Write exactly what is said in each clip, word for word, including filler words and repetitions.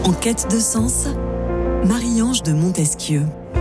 En quête de sens, Marie-Ange de Montesquieu.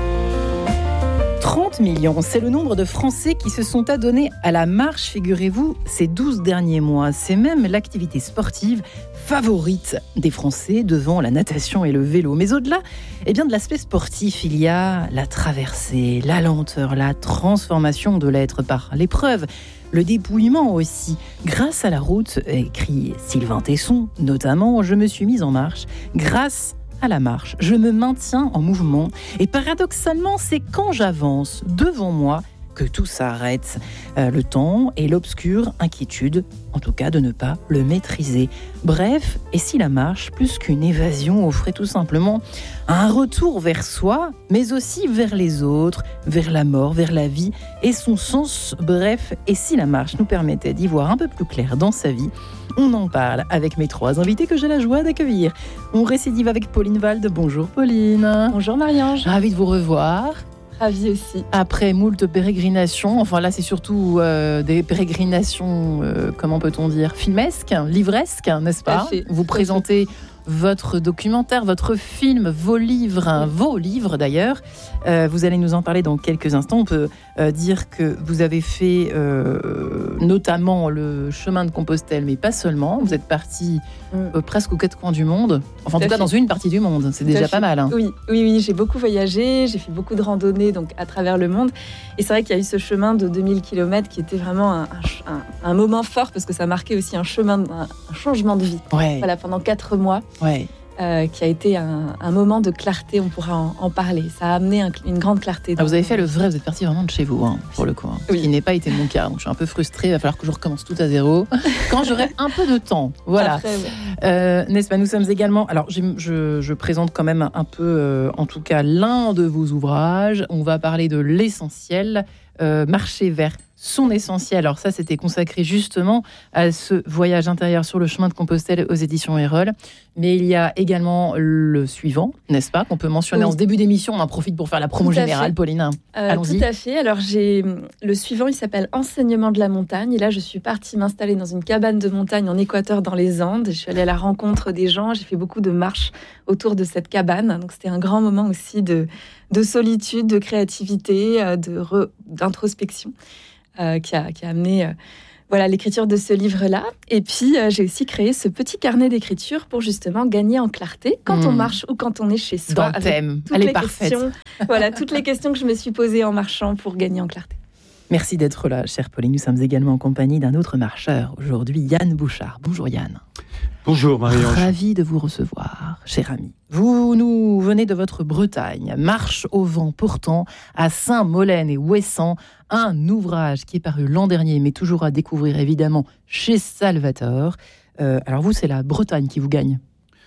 trente millions, c'est le nombre de Français qui se sont adonnés à la marche, figurez-vous, ces douze derniers mois. C'est même l'activité sportive favorite des Français devant la natation et le vélo. Mais au-delà eh bien, de l'aspect sportif, il y a la traversée, la lenteur, la transformation de l'être par l'épreuve, le dépouillement aussi. Grâce à la route, écrit Sylvain Tesson, notamment, je me suis mise en marche grâce à la marche. Je me maintiens en mouvement et paradoxalement, c'est quand j'avance devant moi que tout s'arrête. Euh, le temps et l'obscure inquiétude, en tout cas de ne pas le maîtriser. Bref, et si la marche, plus qu'une évasion, offrait tout simplement un retour vers soi, mais aussi vers les autres, vers la mort, vers la vie et son sens. Bref, et si la marche nous permettait d'y voir un peu plus clair dans sa vie? On en parle avec mes trois invités que j'ai la joie d'accueillir. On récidive avec Pauline Valde. Bonjour Pauline. Bonjour Marie-Ange. Ravie de vous revoir. Ravie aussi. Après moult pérégrinations, enfin là c'est surtout euh, des pérégrinations, euh, comment peut-on dire, filmesques, livresques, n'est-ce pas? Vous présentez votre documentaire, votre film, vos livres, hein, vos livres d'ailleurs. Euh, vous allez nous en parler dans quelques instants. On peut euh, dire que vous avez fait euh, notamment le chemin de Compostelle, mais pas seulement. Vous êtes parti euh, presque aux quatre coins du monde. Enfin, en tout, tout cas, dans une partie du monde. C'est tout déjà pas mal. Hein. Oui, oui, oui, j'ai beaucoup voyagé. J'ai fait beaucoup de randonnées donc, à travers le monde. Et c'est vrai qu'il y a eu ce chemin de deux mille kilomètres qui était vraiment un, un, un moment fort parce que ça marquait aussi un chemin, un, un changement de vie. Ouais. Voilà, pendant quatre mois. Ouais. Euh, qui a été un, un moment de clarté, on pourra en, en parler. Ça a amené un, une grande clarté. Ah, vous avez fait le vrai, vous êtes parti vraiment de chez vous, hein, pour le coup. Hein, oui. Ce qui n'est pas été mon cas. Donc je suis un peu frustrée, il va falloir que je recommence tout à zéro quand j'aurai un peu de temps. Voilà. Après, ouais. euh, n'est-ce pas, nous sommes également... Alors, je, je, je présente quand même un peu, euh, en tout cas, l'un de vos ouvrages. On va parler de l'essentiel, euh, marcher vers son essentiel. Alors ça, c'était consacré justement à ce voyage intérieur sur le chemin de Compostelle aux éditions Erol. Mais il y a également le suivant, n'est-ce pas, qu'on peut mentionner oui. en ce début d'émission. On en profite pour faire la promo générale, Pauline. Euh, Allons-y. Tout à fait. Alors, j'ai le suivant, il s'appelle Enseignement de la montagne. Et là, je suis partie m'installer dans une cabane de montagne en Équateur, dans les Andes. Je suis allée à la rencontre des gens. J'ai fait beaucoup de marches autour de cette cabane. Donc, c'était un grand moment aussi de, de solitude, de créativité, de re, d'introspection. Euh, qui, a, qui a amené euh, voilà, l'écriture de ce livre-là. Et puis, euh, j'ai aussi créé ce petit carnet d'écriture pour justement gagner en clarté quand mmh. on marche ou quand on est chez soi. Dans le thème, elle est parfaite. Voilà, toutes les questions que je me suis posées en marchant pour gagner en clarté. Merci d'être là, chère Pauline. Nous sommes également en compagnie d'un autre marcheur aujourd'hui, Yann Bouchard. Bonjour Yann. Bonjour Marie-Ange. Ravi de vous recevoir, cher ami. Vous nous venez de votre Bretagne, Marche au vent pourtant, à Saint-Molène et Ouessant, un ouvrage qui est paru l'an dernier, mais toujours à découvrir évidemment chez Salvatore. Euh, alors vous, c'est la Bretagne qui vous gagne,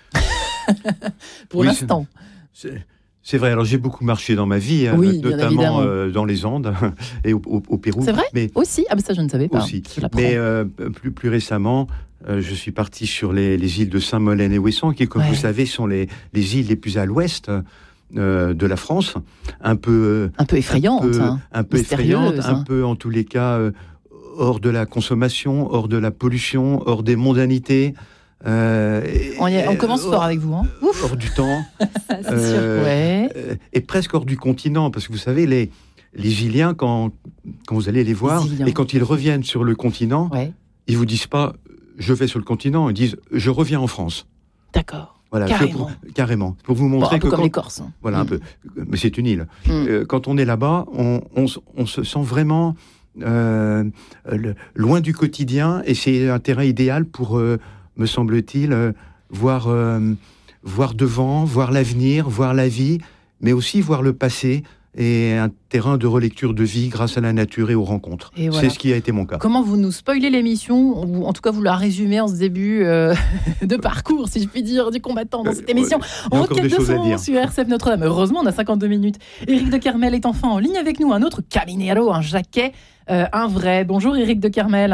pour oui, l'instant. C'est, c'est, c'est vrai, alors j'ai beaucoup marché dans ma vie, oui, notamment euh, dans les Andes et au, au, au Pérou. C'est vrai mais aussi ah, mais ça je ne savais pas. Aussi. Mais euh, plus, plus récemment... Euh, je suis parti sur les, les îles de Saint-Molène et Ouessant, qui, comme ouais. vous savez, sont les, les îles les plus à l'ouest euh, de la France. Un peu, un peu effrayantes. Un peu, hein. un peu effrayantes, hein. un peu, en tous les cas, euh, hors de la consommation, hors de la pollution, hors des mondanités. Euh, on, y a, on commence euh, fort avec vous. Hein. Ouf. Hors du temps. Ça, c'est euh, sûr. Ouais. Euh, et presque hors du continent, parce que vous savez, les, les Iliens, quand, quand vous allez les voir, les et quand ils reviennent sur le continent, ouais. ils ne vous disent pas... je vais sur le continent, ils disent je reviens en France. D'accord. Voilà, carrément. Pour, carrément. Pour vous montrer bon, un peu que comme quand, les Corses. Hein. Voilà, mmh. un peu. Mais c'est une île. Mmh. Euh, quand on est là-bas, on, on, on se sent vraiment euh, le, loin du quotidien, et c'est un terrain idéal pour, euh, me semble-t-il, euh, voir, euh, voir devant, voir l'avenir, voir la vie, mais aussi voir le passé. Et un terrain de relecture de vie grâce à la nature et aux rencontres. Et voilà. C'est ce qui a été mon cas. Comment vous nous spoilez l'émission, ou en tout cas vous la résumez en ce début euh, de parcours, si je puis dire, du combattant dans cette émission. Euh, en quête de son sur R C F Notre-Dame. Heureusement, on a cinquante-deux minutes. Éric de Kermel est enfin en ligne avec nous. Un autre caminero, un jaquet, euh, un vrai. Bonjour Éric de Kermel.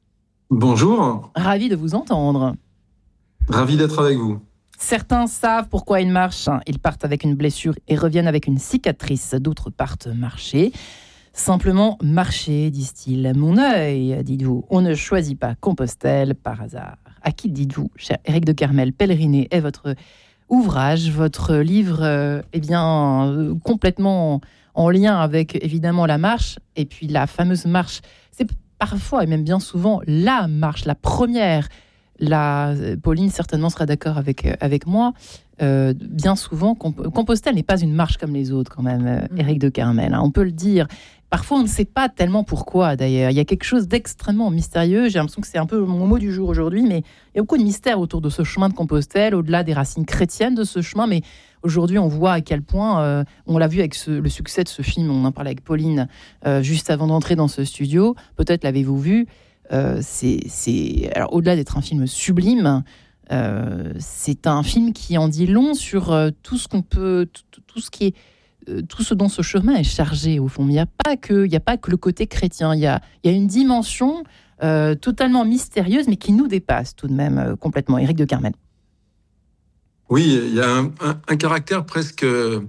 Bonjour. Ravi de vous entendre. Ravi d'être avec vous. Certains savent pourquoi ils marchent. Ils partent avec une blessure et reviennent avec une cicatrice. D'autres partent marcher. Simplement marcher, disent-ils. Mon œil, dites-vous. On ne choisit pas Compostelle par hasard. À qui dites-vous, cher Éric de Kermel, pèleriner est votre ouvrage, votre livre, euh, eh bien, euh, complètement en lien avec, évidemment, la marche, et puis la fameuse marche. C'est parfois, et même bien souvent, la marche, la première. La, Pauline, certainement, sera d'accord avec, avec moi. Euh, bien souvent, Comp- Compostelle n'est pas une marche comme les autres, quand même, euh, Éric de Kermel, hein, on peut le dire. Parfois, on ne sait pas tellement pourquoi, d'ailleurs. Il y a quelque chose d'extrêmement mystérieux. J'ai l'impression que c'est un peu mon mot du jour aujourd'hui, mais il y a beaucoup de mystères autour de ce chemin de Compostelle, au-delà des racines chrétiennes de ce chemin. Mais aujourd'hui, on voit à quel point, euh, on l'a vu avec ce, le succès de ce film, on en parlait avec Pauline euh, juste avant d'entrer dans ce studio. Peut-être l'avez-vous vu. Euh, c'est, c'est, alors, au-delà d'être un film sublime, euh, c'est un film qui en dit long sur euh, tout ce qu'on peut, tout, tout ce qui est tout ce dont ce chemin est chargé, au fond. Il n'y a pas que, il n'y a pas que le côté chrétien. Il y a, il y a une dimension euh, totalement mystérieuse, mais qui nous dépasse tout de même euh, complètement. Éric de Kermel. Oui, il y a un, un, un caractère presque euh,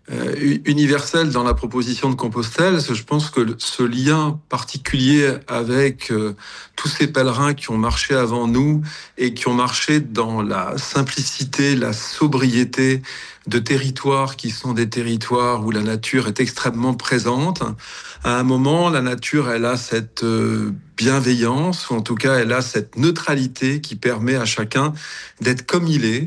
universel dans la proposition de Compostelle. Je pense que ce lien particulier avec euh, tous ces pèlerins qui ont marché avant nous et qui ont marché dans la simplicité, la sobriété de territoires qui sont des territoires où la nature est extrêmement présente. À un moment, la nature, elle a cette bienveillance, ou en tout cas, elle a cette neutralité qui permet à chacun d'être comme il est,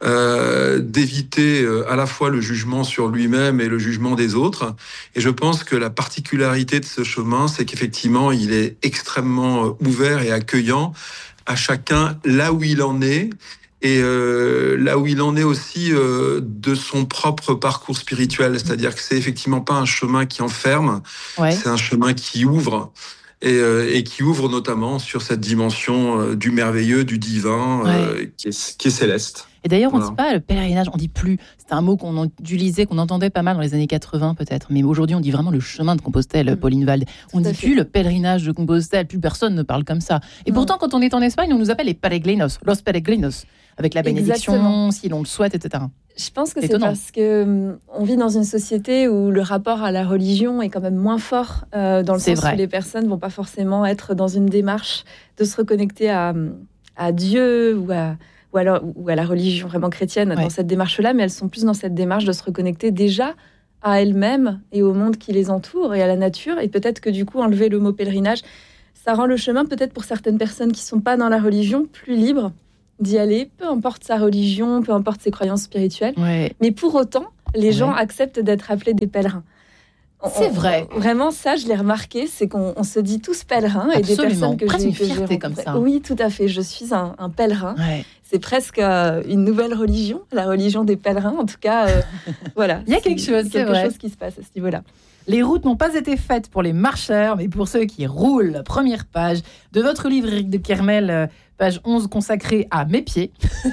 euh, d'éviter à la fois le jugement sur lui-même et le jugement des autres. Et je pense que la particularité de ce chemin, c'est qu'effectivement, il est extrêmement ouvert et accueillant à chacun là où il en est. Et euh, là où il en est aussi euh, de son propre parcours spirituel, c'est-à-dire que c'est effectivement pas un chemin qui enferme, ouais. C'est un chemin qui ouvre, et, euh, et qui ouvre notamment sur cette dimension euh, du merveilleux, du divin, ouais. euh, qui, est, qui est céleste. Et d'ailleurs, on ne voilà. dit pas le pèlerinage, on dit plus. C'est un mot qu'on utilisait, qu'on entendait pas mal dans les années quatre-vingts peut-être, mais aujourd'hui on dit vraiment le chemin de Compostelle, mmh. Pauline Valde. On ne dit fait. plus le pèlerinage de Compostelle, plus personne ne parle comme ça. Et mmh. pourtant, quand on est en Espagne, on nous appelle les peregrinos, los peregrinos, avec la bénédiction, Exactement. si l'on le souhaite, et cetera. Je pense que c'est, c'est parce que on vit dans une société où le rapport à la religion est quand même moins fort, euh, dans le c'est sens vrai. où les personnes vont pas forcément être dans une démarche de se reconnecter à, à Dieu ou à Ou, alors, ou à la religion vraiment chrétienne, ouais. dans cette démarche-là, mais elles sont plus dans cette démarche de se reconnecter déjà à elles-mêmes et au monde qui les entoure et à la nature. Et peut-être que du coup, enlever le mot pèlerinage, ça rend le chemin, peut-être pour certaines personnes qui ne sont pas dans la religion, plus libre d'y aller, peu importe sa religion, peu importe ses croyances spirituelles. Ouais. Mais pour autant, les ouais. gens acceptent d'être appelés des pèlerins. C'est vrai. On, vraiment, ça, je l'ai remarqué, c'est qu'on on se dit tous pèlerins. Absolument. Et des personnes que presque j'ai, une que fierté j'ai comme ça. Oui, tout à fait. Je suis un, un pèlerin. Ouais. C'est presque euh, une nouvelle religion, la religion des pèlerins. En tout cas, euh, voilà. Il y a quelque chose, c'est quelque vrai. chose qui se passe à ce niveau-là. Les routes n'ont pas été faites pour les marcheurs, mais pour ceux qui roulent. Première page de votre livre, Éric de Kermel, page onze, consacrée à mes pieds.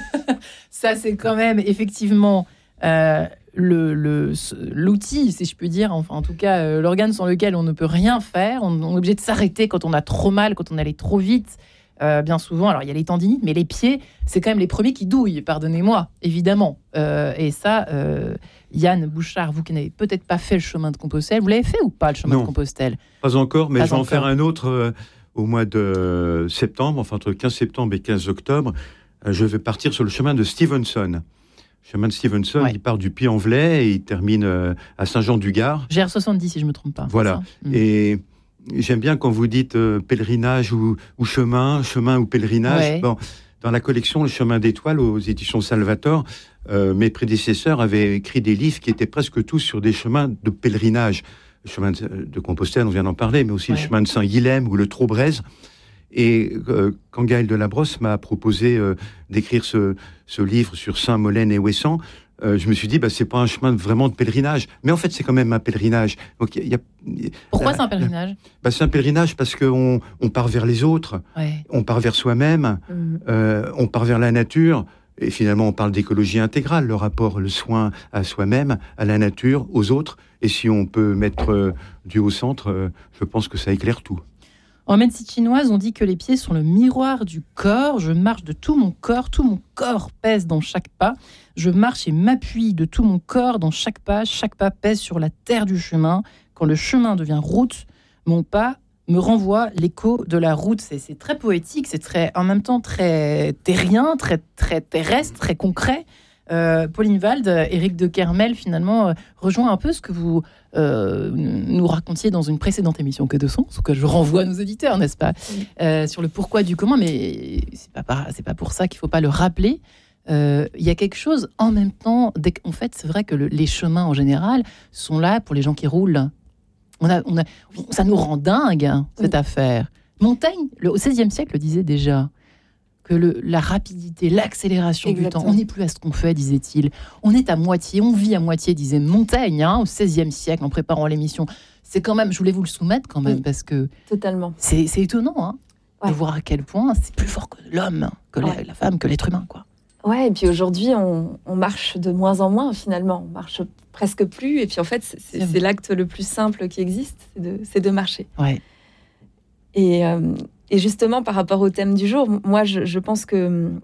Ça, c'est quand même effectivement euh, le, le, l'outil, si je puis dire, enfin, en tout cas, euh, l'organe sans lequel on ne peut rien faire. On, on est obligé de s'arrêter quand on a trop mal, quand on allait trop vite. Euh, bien souvent, alors il y a les tendinites, mais les pieds, c'est quand même les premiers qui douillent, pardonnez-moi, évidemment. Euh, et ça, euh, Yann Bouchard, vous qui n'avez peut-être pas fait le chemin de Compostelle, vous l'avez fait ou pas, le chemin non, de Compostelle? Pas encore, mais pas je vais encore. en faire un autre euh, au mois de septembre, enfin entre quinze septembre et quinze octobre. Euh, je vais partir sur le chemin de Stevenson. Le chemin de Stevenson, ouais. il part du Puy-en-Velay et il termine euh, à Saint-Jean-du-Gard. G R soixante-dix, si je ne me trompe pas. Voilà. Mmh. Et j'aime bien quand vous dites euh, pèlerinage ou, ou chemin, chemin ou pèlerinage. Ouais. Bon, dans la collection Le Chemin d'étoiles aux éditions Salvator, euh, mes prédécesseurs avaient écrit des livres qui étaient presque tous sur des chemins de pèlerinage. Le chemin de, de Compostelle, on vient d'en parler, mais aussi ouais. le chemin de Saint-Guilhem ou le Traubrez. Et euh, quand Gaël Delabrosse m'a proposé euh, d'écrire ce, ce livre sur Saint-Molène et Ouessant, Euh, je me suis dit, bah, c'est pas un chemin vraiment de pèlerinage. Mais en fait, c'est quand même un pèlerinage. Donc, y a, y a, Pourquoi euh, c'est un pèlerinage bah, C'est un pèlerinage parce qu'on on part vers les autres, ouais. on part vers soi-même, mmh. euh, on part vers la nature. Et finalement, on parle d'écologie intégrale, le rapport, le soin à soi-même, à la nature, aux autres. Et si on peut mettre euh, Dieu au centre, euh, je pense que ça éclaire tout. En médecine chinoise, on dit que les pieds sont le miroir du corps. Je marche de tout mon corps, tout mon corps pèse dans chaque pas. Je marche et m'appuie de tout mon corps dans chaque pas. Chaque pas pèse sur la terre du chemin. Quand le chemin devient route, mon pas me renvoie l'écho de la route. C'est, c'est très poétique, c'est très, en même temps très terrien, très, très terrestre, très concret. Euh, Pauline Wald, Éric de Kermel, finalement, euh, rejoint un peu ce que vous euh, nous racontiez dans une précédente émission Que de sens, que je renvoie à nos auditeurs, n'est-ce pas, Oui. euh, sur le pourquoi du comment, mais c'est pas, par, c'est pas pour ça qu'il faut pas le rappeler. Il euh, y a quelque chose en même temps. Dès en fait, c'est vrai que le, les chemins en général sont là pour les gens qui roulent. On a, on a, ça nous rend dingue, hein, cette oui. affaire. Montaigne, le, au seizième siècle, le disait déjà. Que le, la rapidité, l'accélération Exactement. du temps, on n'est plus à ce qu'on fait, disait-il. On est à moitié, on vit à moitié, disait Montaigne, hein, au seizième siècle, en préparant l'émission. C'est quand même, je voulais vous le soumettre quand même, Oui, parce que totalement. c'est, c'est étonnant hein, Ouais. de voir à quel point c'est plus fort que l'homme, que Ouais. la, la femme, que l'être humain, quoi. Ouais, et puis aujourd'hui, on, on marche de moins en moins finalement. On marche presque plus. Et puis en fait, c'est, c'est, C'est c'est l'acte le plus simple qui existe, c'est de, c'est de marcher. Ouais. Et, euh, et justement, par rapport au thème du jour, moi, je, je pense que hum,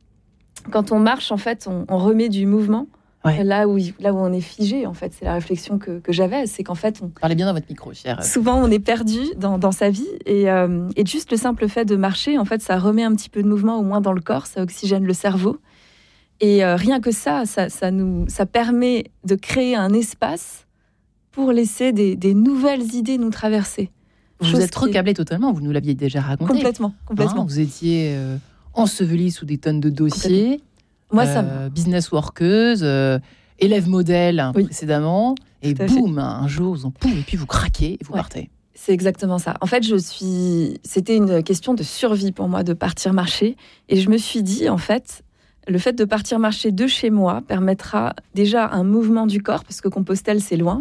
quand on marche, en fait, on, on remet du mouvement. Ouais. Là, où, il- là où on est figé, en fait, c'est la réflexion que, que j'avais, c'est qu'en fait, on, Parlez bien dans votre micro, cher. souvent, on est perdu dans, dans sa vie. Et, euh, et juste le simple fait de marcher, en fait, ça remet un petit peu de mouvement, au moins dans le corps, ça oxygène le cerveau. Et euh, rien que ça, ça, ça, nous, ça permet de créer un espace pour laisser des, des nouvelles idées nous traverser. Vous Chose êtes qui est- recablé totalement, vous nous l'aviez déjà raconté. Complètement, complètement. Hein, vous étiez euh, enseveli sous des tonnes de dossiers. Moi, ça me... euh, business workeuse, euh, élève modèle hein, Oui. précédemment, et Tout à fait. boum, un jour, vous en pouf, et puis vous craquez et vous Ouais. partez. C'est exactement ça. En fait, je suis. C'était une question de survie pour moi de partir marcher, et je me suis dit en fait, le fait de partir marcher de chez moi permettra déjà un mouvement du corps parce que Compostelle c'est loin,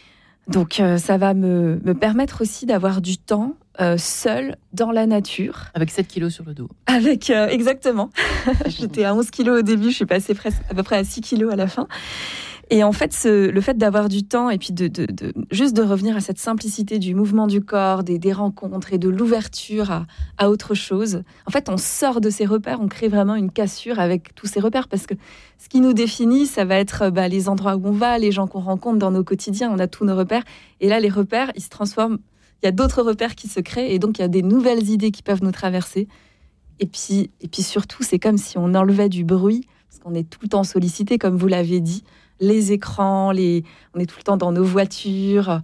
donc euh, ça va me, me permettre aussi d'avoir du temps euh, seul dans la nature. Avec sept kilos sur le dos. Avec euh, exactement. J'étais à onze kilos au début, je suis passée presque à peu près à six kilos à la fin. Et en fait, ce, le fait d'avoir du temps et puis de, de, de juste de revenir à cette simplicité du mouvement du corps, des, des rencontres et de l'ouverture à, à autre chose. En fait, on sort de ces repères, on crée vraiment une cassure avec tous ces repères parce que ce qui nous définit, ça va être bah, les endroits où on va, les gens qu'on rencontre dans nos quotidiens. On a tous nos repères. Et là, les repères, ils se transforment. Il y a d'autres repères qui se créent et donc il y a des nouvelles idées qui peuvent nous traverser. Et puis, et puis surtout, c'est comme si on enlevait du bruit parce qu'on est tout le temps sollicité, comme vous l'avez dit. Les écrans, les... on est tout le temps dans nos voitures.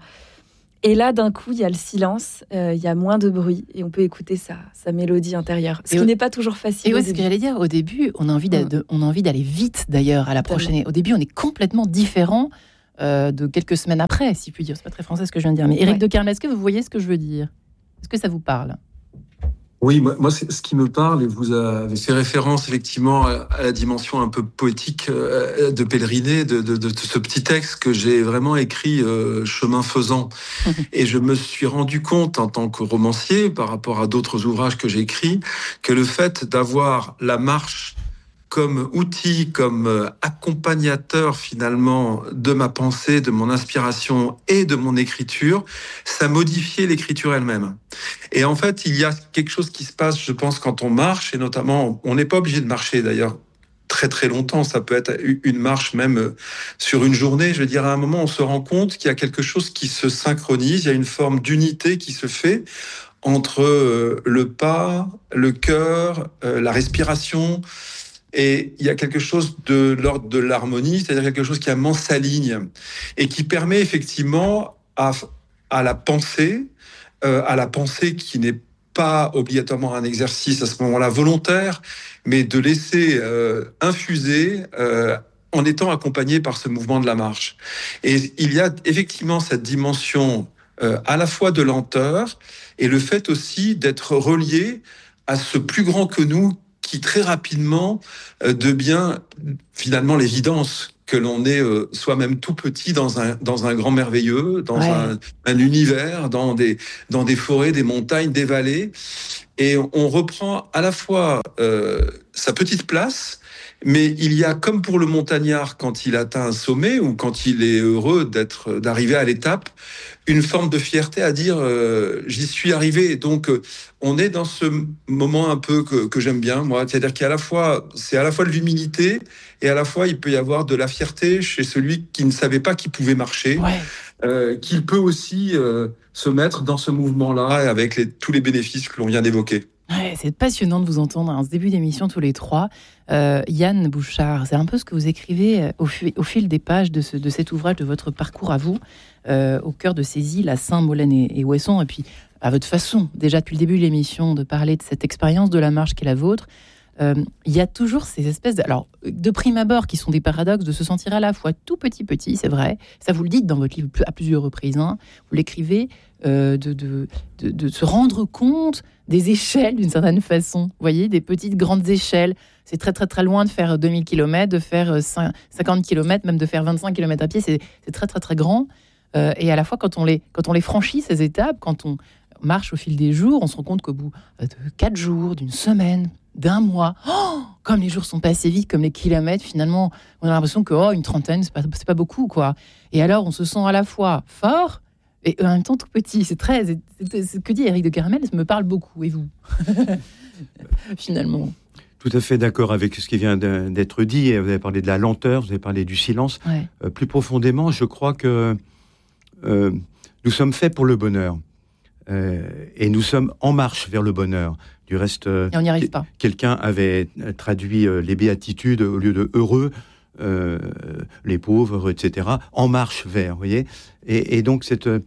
Et là, d'un coup, il y a le silence, euh, il y a moins de bruit et on peut écouter sa, sa mélodie intérieure. Ce Et qui au- n'est pas toujours facile. Et au ouais, ce que début. j'allais dire, au début, on a envie, d'a- Mm. de- on a envie d'aller vite d'ailleurs à la Totalement. prochaine. Au début, on est complètement différent euh, de quelques semaines après, si je puis dire. C'est pas très français ce que je viens de dire. Mais Éric Ouais. de Kermel, est-ce que vous voyez ce que je veux dire? Est-ce que ça vous parle? Oui, moi, moi, c'est ce qui me parle, et vous avez fait référence effectivement à à la dimension un peu poétique euh, de Pèleriné, de, de, de ce petit texte que j'ai vraiment écrit euh, chemin faisant. Et je me suis rendu compte en tant que romancier, par rapport à d'autres ouvrages que j'ai écrits, que le fait d'avoir la marche comme outil, comme euh, accompagnateur finalement de ma pensée, de mon inspiration et de mon écriture, ça modifiait l'écriture elle-même. Et en fait, il y a quelque chose qui se passe, je pense, quand on marche, et notamment, on n'est pas obligé de marcher d'ailleurs très très longtemps, ça peut être une marche même euh, sur une journée. Je veux dire, à un moment, on se rend compte qu'il y a quelque chose qui se synchronise, il y a une forme d'unité qui se fait entre euh, le pas, le cœur, euh, la respiration. Et il y a quelque chose de l'ordre de l'harmonie, c'est-à-dire quelque chose qui à un moment s'aligne et qui permet effectivement à, à la pensée, euh, à la pensée qui n'est pas obligatoirement un exercice à ce moment-là volontaire, mais de laisser euh, infuser euh, en étant accompagné par ce mouvement de la marche. Et il y a effectivement cette dimension euh, à la fois de lenteur et le fait aussi d'être relié à ce plus grand que nous qui très rapidement euh, devient finalement l'évidence que l'on est euh, soi-même tout petit dans un dans un grand merveilleux, dans Ouais. un, un univers, dans des dans des forêts, des montagnes, des vallées, et on reprend à la fois euh, sa petite place, mais il y a comme pour le montagnard quand il atteint un sommet ou quand il est heureux d'être d'arriver à l'étape, une forme de fierté à dire euh, j'y suis arrivé. Et donc euh, on est dans ce moment un peu que, que j'aime bien moi, c'est-à-dire qu'à la fois c'est à la fois de l'humilité et à la fois il peut y avoir de la fierté chez celui qui ne savait pas qu'il pouvait marcher, Ouais. euh, qu'il peut aussi euh, se mettre dans ce mouvement-là avec les, tous les bénéfices que l'on vient d'évoquer. Ouais, c'est passionnant de vous entendre en ce début d'émission tous les trois. Euh, Yann Bouchard, c'est un peu ce que vous écrivez au, fu- au fil des pages de, ce, de cet ouvrage, de votre parcours à vous, euh, au cœur de ces îles, à Saint-Molène et, et Ouessant, et puis à votre façon, déjà depuis le début de l'émission, de parler de cette expérience de la marche qui est la vôtre. Euh, il y a toujours ces espèces de, alors, de prime abord qui sont des paradoxes, de se sentir à la fois tout petit petit, c'est vrai, ça vous le dites dans votre livre à plusieurs reprises, hein, vous l'écrivez, euh, de, de, de, de se rendre compte des échelles d'une certaine façon, vous voyez, des petites grandes échelles, c'est très très très loin de faire deux mille kilomètres, de faire cinquante kilomètres, même de faire vingt-cinq kilomètres à pied, c'est, c'est très très très grand, euh, et à la fois quand on, les, quand on les franchit, ces étapes, quand on marche au fil des jours, on se rend compte qu'au bout de quatre jours, d'une semaine, d'un mois, oh, comme les jours sont passés vite, comme les kilomètres, finalement, on a l'impression que oh, une trentaine, c'est pas, c'est pas beaucoup, quoi. Et alors, on se sent à la fois fort et en même temps tout petit. C'est très, c'est, c'est, c'est, ce que dit Éric de Kermel, ça me parle beaucoup. Et vous, finalement? Tout à fait d'accord avec ce qui vient d'être dit. Vous avez parlé de la lenteur, vous avez parlé du silence. Ouais. Euh, plus profondément, je crois que euh, nous sommes faits pour le bonheur. Euh, et nous sommes en marche vers le bonheur. Du reste, euh, et on n'y arrive pas. Quelqu'un avait traduit euh, les béatitudes au lieu de heureux, euh, les pauvres, et cetera, en marche vers, vous voyez. Et, et donc, cette, euh,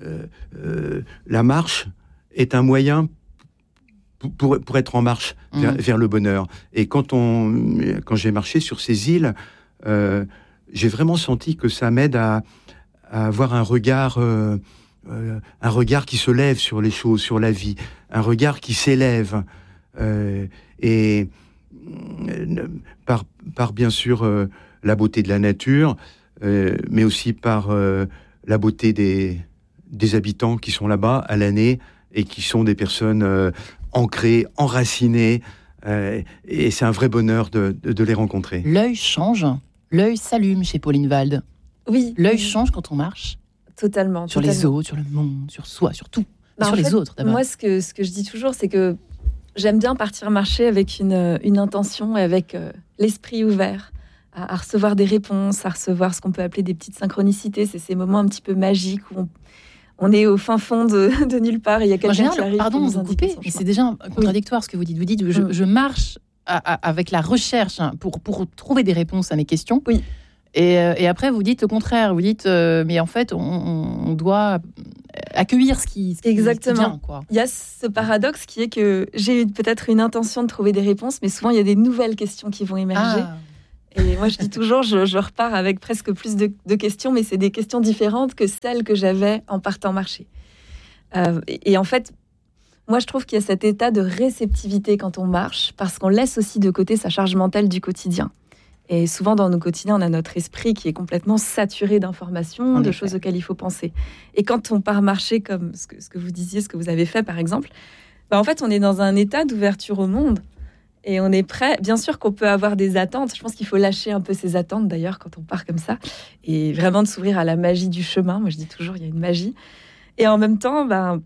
euh, la marche est un moyen pour, pour, pour être en marche mmh. vers, vers le bonheur. Et quand, on, quand j'ai marché sur ces îles, euh, j'ai vraiment senti que ça m'aide à, à avoir un regard... Euh, Euh, un regard qui se lève sur les choses, sur la vie, un regard qui s'élève, euh, et euh, par, par bien sûr euh, la beauté de la nature, euh, mais aussi par euh, la beauté des, des habitants qui sont là-bas à l'année et qui sont des personnes euh, ancrées, enracinées, euh, et c'est un vrai bonheur de, de, de les rencontrer. L'œil change, l'œil s'allume chez Pauline Wald. Oui. L'œil change quand on marche. Totalement. Sur totalement. les autres, sur le monde, sur soi, sur tout. Bah, sur les fait, autres, d'abord. Moi, ce que, ce que je dis toujours, c'est que j'aime bien partir marcher avec une, une intention et avec euh, l'esprit ouvert à, à recevoir des réponses, à recevoir ce qu'on peut appeler des petites synchronicités. C'est ces moments un petit peu magiques où on, on est au fin fond de, de nulle part et il y a quelqu'un général, qui arrive. Pardon, pour vous nous indiquer coupez, son mais chemin. c'est déjà contradictoire ce que vous dites. Vous dites, je, Mm. je marche à, à, avec la recherche hein, pour, pour trouver des réponses à mes questions. Oui. Et, euh, et après, vous dites le contraire. Vous dites, euh, mais en fait, on, on doit accueillir ce qui, ce qui Exactement. Ce qui vient, quoi. Il y a ce paradoxe qui est que j'ai eu peut-être une intention de trouver des réponses, mais souvent il y a des nouvelles questions qui vont émerger. Ah. Et moi, je dis toujours, je, je repars avec presque plus de, de questions, mais c'est des questions différentes que celles que j'avais en partant marcher. Euh, et, et en fait, moi, je trouve qu'il y a cet état de réceptivité quand on marche, parce qu'on laisse aussi de côté sa charge mentale du quotidien. Et souvent, dans nos quotidiens, on a notre esprit qui est complètement saturé d'informations, En de effet. choses auxquelles il faut penser. Et quand on part marcher, comme ce que, ce que vous disiez, ce que vous avez fait, par exemple, bah, en fait, on est dans un état d'ouverture au monde. Et on est prêt. Bien sûr qu'on peut avoir des attentes. Je pense qu'il faut lâcher un peu ses attentes, d'ailleurs, quand on part comme ça. Et vraiment de s'ouvrir à la magie du chemin. Moi, je dis toujours, il y a une magie. Et en même temps, bah,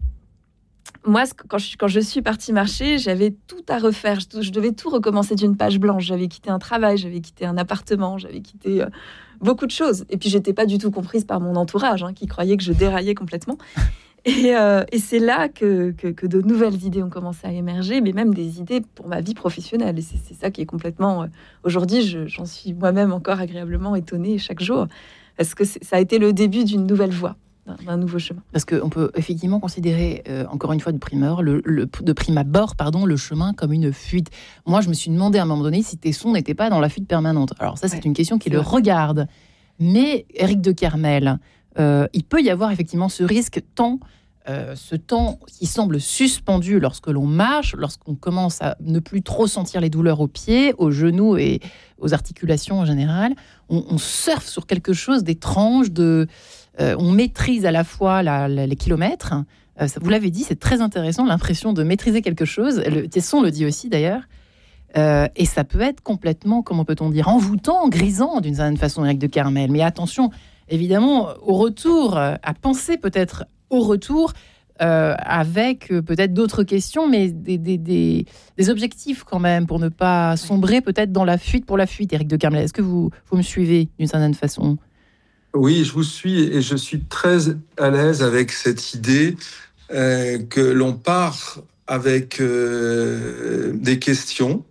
moi, quand je, quand je suis partie marcher, j'avais tout à refaire. Je, je devais tout recommencer d'une page blanche. J'avais quitté un travail, j'avais quitté un appartement, j'avais quitté euh, beaucoup de choses. Et puis, j'étais pas du tout comprise par mon entourage, hein, qui croyait que je déraillais complètement. Et, euh, et c'est là que, que, que de nouvelles idées ont commencé à émerger, mais même des idées pour ma vie professionnelle. Et c'est, c'est ça qui est complètement... Euh, aujourd'hui, je, j'en suis moi-même encore agréablement étonnée chaque jour, parce que ça a été le début d'une nouvelle voie, d'un, d'un nouveau chemin. Parce qu'on peut effectivement considérer, euh, encore une fois de primeur, le, le, de prime abord, pardon, le chemin comme une fuite. Moi, je me suis demandé à un moment donné si Tesson n'était pas dans la fuite permanente. Alors ça, c'est ouais, une question qui le vrai. regarde. Mais Éric de Kermel, euh, il peut y avoir effectivement ce risque, tant, euh, ce temps qui semble suspendu lorsque l'on marche, lorsqu'on commence à ne plus trop sentir les douleurs aux pieds, aux genoux et aux articulations en général. On, on surfe sur quelque chose d'étrange, de... Euh, on maîtrise à la fois la, la, les kilomètres. Euh, ça, vous l'avez dit, c'est très intéressant, l'impression de maîtriser quelque chose. Le, Tesson le dit aussi d'ailleurs. Euh, et ça peut être complètement, comment peut-on dire, envoûtant, grisant d'une certaine façon, Éric de Kermel. Mais attention, évidemment, au retour, à penser peut-être au retour, euh, avec euh, peut-être d'autres questions, mais des, des, des, des objectifs quand même, pour ne pas sombrer peut-être dans la fuite pour la fuite, Éric de Kermel. Est-ce que vous, vous me suivez d'une certaine façon ? Oui, je vous suis et je suis très à l'aise avec cette idée euh, que l'on part avec euh, des questions.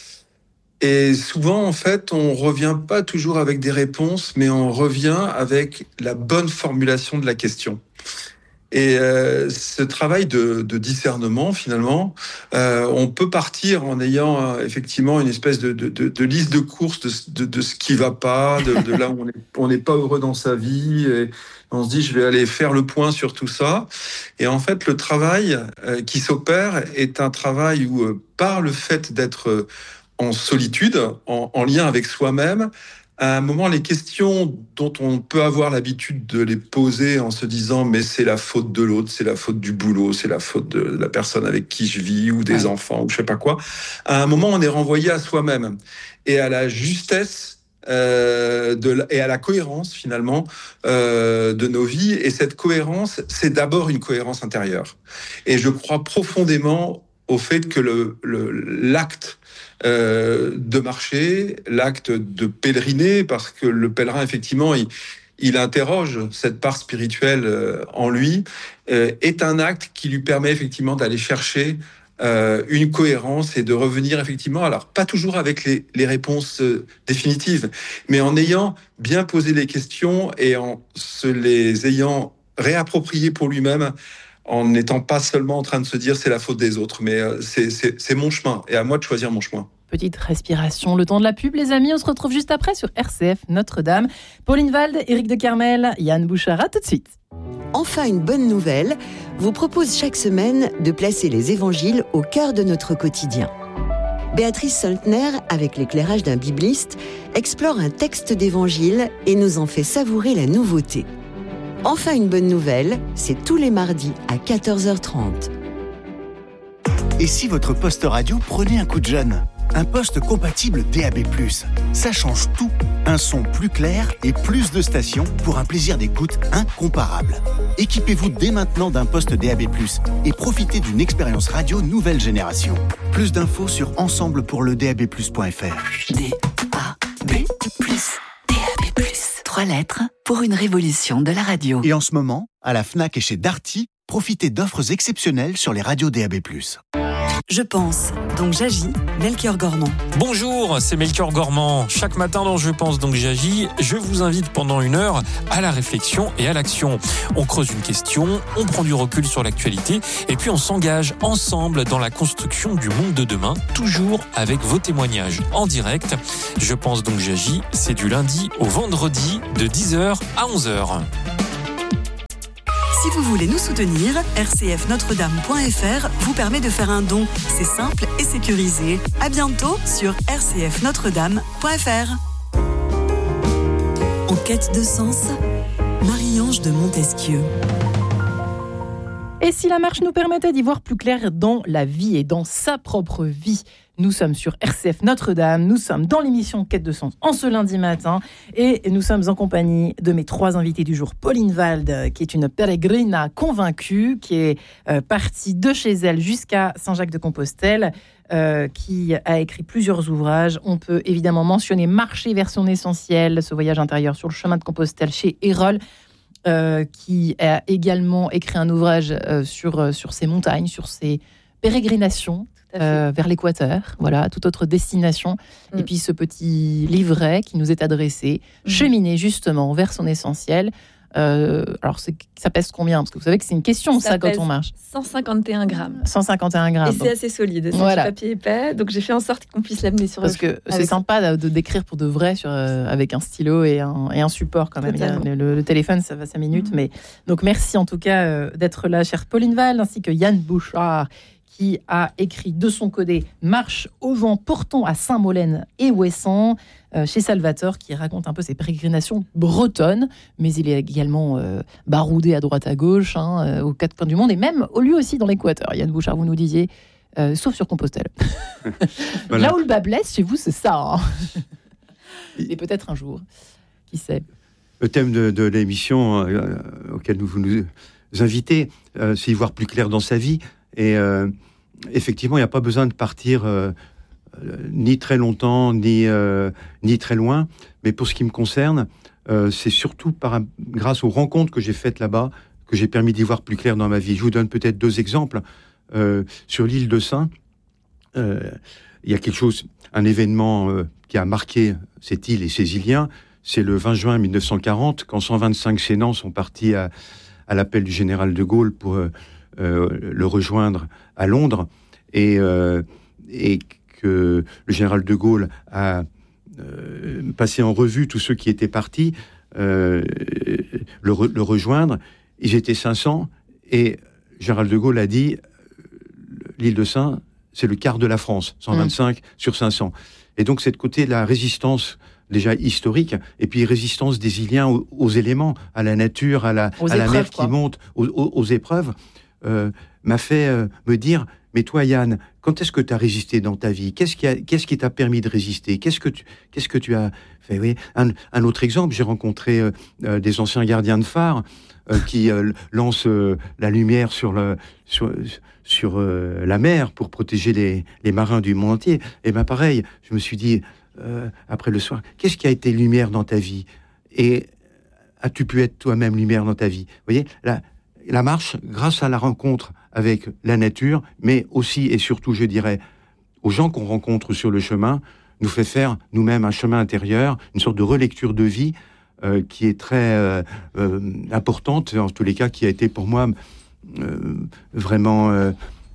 Et souvent, en fait, on revient pas toujours avec des réponses, mais on revient avec la bonne formulation de la question. Et euh, ce travail de, de discernement, finalement, euh, on peut partir en ayant euh, effectivement une espèce de, de, de, de liste de courses de, de, de ce qui va pas, de, de là où on est, on n'est pas heureux dans sa vie. Et on se dit, je vais aller faire le point sur tout ça. Et en fait, le travail euh, qui s'opère est un travail où, euh, par le fait d'être euh, en solitude, en, en lien avec soi-même, à un moment, les questions dont on peut avoir l'habitude de les poser en se disant mais c'est la faute de l'autre, c'est la faute du boulot, c'est la faute de la personne avec qui je vis ou des ouais. enfants ou je sais pas quoi, à un moment, on est renvoyé à soi-même et à la justesse euh, de, et à la cohérence finalement euh, de nos vies. Et cette cohérence, c'est d'abord une cohérence intérieure. Et je crois profondément au fait que le, le, l'acte Euh, de marcher, l'acte de pèleriner, parce que le pèlerin, effectivement, il, il interroge cette part spirituelle euh, en lui, euh, est un acte qui lui permet effectivement d'aller chercher euh, une cohérence et de revenir effectivement, alors pas toujours avec les, les réponses euh, définitives, mais en ayant bien posé les questions et en se les ayant réappropriées pour lui-même, en n'étant pas seulement en train de se dire c'est la faute des autres, mais euh, c'est, c'est, c'est mon chemin, et à moi de choisir mon chemin. Petite respiration, le temps de la pub, les amis. On se retrouve juste après sur R C F Notre-Dame. Pauline Wald, Éric de Kermel, Yann Bouchard, à tout de suite. Enfin, une bonne nouvelle vous propose chaque semaine de placer les évangiles au cœur de notre quotidien. Béatrice Soltner, avec l'éclairage d'un bibliste, explore un texte d'évangile et nous en fait savourer la nouveauté. Enfin, une bonne nouvelle, c'est tous les mardis à quatorze heures trente. Et si votre poste radio prenait un coup de jeune ? Un poste compatible D A B plus, ça change tout. Un son plus clair et plus de stations pour un plaisir d'écoute incomparable. Équipez-vous dès maintenant d'un poste D A B plus et profitez d'une expérience radio nouvelle génération. Plus d'infos sur ensemble pour le D A B plus point F R. D A B plus, D A B plus. Trois lettres pour une révolution de la radio. Et en ce moment, à la Fnac et chez Darty, profitez d'offres exceptionnelles sur les radios D A B plus. Je pense, donc j'agis, Melchior Gormand. Bonjour, c'est Melchior Gormand. Chaque matin dans Je pense, donc j'agis, je vous invite pendant une heure à la réflexion et à l'action. On creuse une question, on prend du recul sur l'actualité et puis on s'engage ensemble dans la construction du monde de demain, toujours avec vos témoignages en direct. Je pense, donc j'agis, c'est du lundi au vendredi de dix heures à onze heures. Si vous voulez nous soutenir, R C F Notre Dame point F R vous permet de faire un don. C'est simple et sécurisé. À bientôt sur R C F Notre Dame point F R. En quête de sens, Marie-Ange de Montesquieu. Et si la marche nous permettait d'y voir plus clair dans la vie et dans sa propre vie ? Nous sommes sur R C F Notre-Dame, nous sommes dans l'émission Quête de Sens en ce lundi matin et nous sommes en compagnie de mes trois invités du jour. Pauline Wald, qui est une pérégrina convaincue, qui est euh, partie de chez elle jusqu'à Saint-Jacques-de-Compostelle, euh, qui a écrit plusieurs ouvrages. On peut évidemment mentionner Marcher vers son essentiel, ce voyage intérieur sur le chemin de Compostelle chez Erol. Euh, qui a également écrit un ouvrage euh, sur, euh, sur ces montagnes, sur ces pérégrinations euh, vers l'équateur, voilà, toute autre destination. Mm. Et puis ce petit livret qui nous est adressé, mm. Cheminer justement vers son essentiel. Euh, alors c'est, ça pèse combien ? Parce que vous savez que c'est une question, ça, ça quand on marche. cent cinquante et un grammes. cent cinquante et un grammes. Et donc, c'est assez solide, c'est voilà. Du papier épais. Donc j'ai fait en sorte qu'on puisse l'amener sur. Parce que c'est sympa de d'écrire pour de vrai sur, euh, avec un stylo et un, et un support quand même. Il y a, le, le téléphone, ça va cinq minutes. Mm-hmm. Mais, donc merci en tout cas euh, d'être là, chère Pauline Wald, ainsi que Yann Bouchard, qui a écrit de son côté Marche au vent portant à Saint-Molène et Ouessant, euh, chez Salvatore, qui raconte un peu ses pérégrinations bretonnes, mais il est également euh, baroudé à droite à gauche, hein, euh, aux quatre coins du monde, et même lui aussi dans l'Équateur. Yann Bouchard, vous nous disiez, euh, sauf sur Compostelle. Voilà. Là où le bas blesse, chez vous, c'est ça. Hein. Et peut-être un jour, qui sait. Le thème de, de l'émission euh, auquel nous vous nous invitez, euh, c'est y voir plus clair dans sa vie. Et euh, effectivement, il n'y a pas besoin de partir euh, euh, ni très longtemps, ni, euh, ni très loin. Mais pour ce qui me concerne, euh, c'est surtout par, grâce aux rencontres que j'ai faites là-bas que j'ai permis d'y voir plus clair dans ma vie. Je vous donne peut-être deux exemples. euh, sur l'île de Sein, euh, il y a quelque chose, un événement euh, qui a marqué cette île et ses Iliens. C'est le vingt juin mille neuf cent quarante, quand cent vingt-cinq Sénans sont partis à, à l'appel du général de Gaulle pour euh, euh, le rejoindre à Londres, et, euh, et que le général de Gaulle a euh, passé en revue tous ceux qui étaient partis, euh, le, re, le rejoindre. Ils étaient cinq cents, et général de Gaulle a dit « l'île de Sein, c'est le quart de la France, cent vingt-cinq mmh. sur cinq cents ». Et donc, c'est de côté de la résistance déjà historique, et puis résistance des Iliens aux, aux éléments, à la nature, à la, à la mer qui monte, aux, aux, aux épreuves, euh, m'a fait euh, me dire, mais toi Yann, quand est-ce que tu as résisté dans ta vie ? Qu'est-ce qui, a, qu'est-ce qui t'a permis de résister ? Qu'est-ce que tu, qu'est-ce que tu as fait ? Oui. un, un autre exemple, j'ai rencontré euh, euh, des anciens gardiens de phare euh, qui euh, lancent euh, la lumière sur, le, sur, sur euh, la mer pour protéger les, les marins du monde entier. Et bien pareil, je me suis dit, Euh, après le soir, qu'est-ce qui a été lumière dans ta vie ? Et as-tu pu être toi-même lumière dans ta vie ? Vous voyez, la, la marche, grâce à la rencontre avec la nature, mais aussi et surtout, je dirais, aux gens qu'on rencontre sur le chemin, nous fait faire nous-mêmes un chemin intérieur, une sorte de relecture de vie euh, qui est très euh, euh, importante, en tous les cas, qui a été pour moi euh, vraiment euh,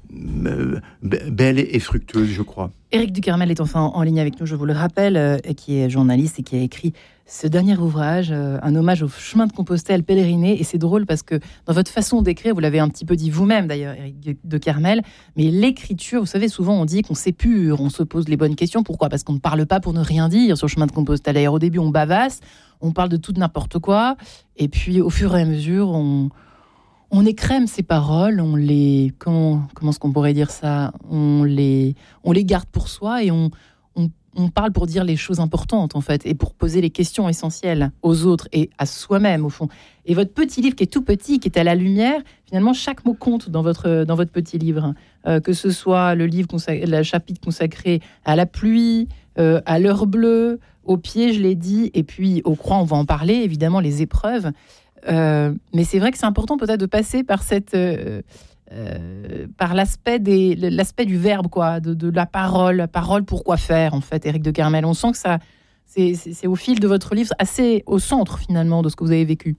euh, belle et fructueuse, je crois. Éric Ducarmel est enfin en ligne avec nous, je vous le rappelle, euh, qui est journaliste et qui a écrit ce dernier ouvrage, euh, un hommage au chemin de Compostelle pèleriné. Et c'est drôle parce que dans votre façon d'écrire, vous l'avez un petit peu dit vous-même d'ailleurs, Éric Ducarmel, mais l'écriture, vous savez, souvent on dit qu'on s'épure, on se pose les bonnes questions. Pourquoi ? Parce qu'on ne parle pas pour ne rien dire sur le chemin de Compostelle. D'ailleurs, au début, on bavasse, on parle de tout n'importe quoi, et puis au fur et à mesure, on... On écrème ces paroles, on les comment comment est-ce qu'on pourrait dire ça ? On les on les garde pour soi et on, on on parle pour dire les choses importantes en fait et pour poser les questions essentielles aux autres et à soi-même au fond. Et votre petit livre qui est tout petit, qui est à la lumière, finalement chaque mot compte dans votre dans votre petit livre, euh, que ce soit le livre consacré, le chapitre consacré à la pluie, euh, à l'heure bleue, au pied, je l'ai dit, et puis aux croix, on va en parler évidemment, les épreuves. Euh, mais c'est vrai que c'est important peut-être de passer par cette, euh, euh, par l'aspect des, l'aspect du verbe, quoi, de, de la parole, la parole pour quoi faire en fait, Éric Ducarmel. On sent que ça, c'est, c'est, c'est au fil de votre livre assez au centre finalement de ce que vous avez vécu.